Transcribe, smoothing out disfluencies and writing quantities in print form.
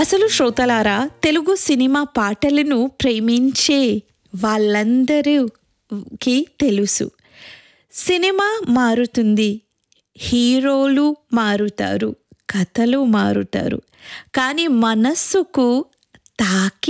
అసలు శ్రోతలారా, తెలుగు సినిమా పాటలను ప్రేమించే వాళ్ళందరికీ తెలుసు, సినిమా మారుతుంది, హీరోలు మారుతారు, కథలు మారుతారు, కానీ మనస్సుకు తాకి